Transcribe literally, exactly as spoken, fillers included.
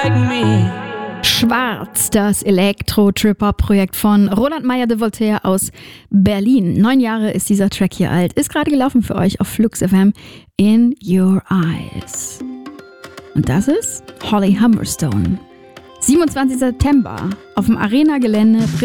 like me. Schwarz, das Elektro-Trip-Hop-Projekt von Roland Meyer de Voltaire aus Berlin. Neun Jahre ist dieser Track hier alt. Ist gerade gelaufen für euch auf Flux F M. In Your Eyes. Und das ist Holly Humberstone. siebenundzwanzigster September auf dem Arena-Gelände